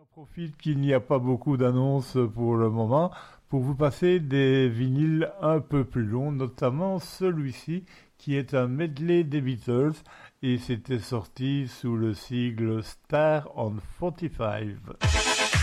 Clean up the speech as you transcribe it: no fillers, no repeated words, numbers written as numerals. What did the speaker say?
Profite qu'il n'y a pas beaucoup d'annonces pour le moment pour vous passer des vinyles un peu plus longs, notamment celui-ci qui est un medley des Beatles et c'était sorti sous le sigle Star on 45.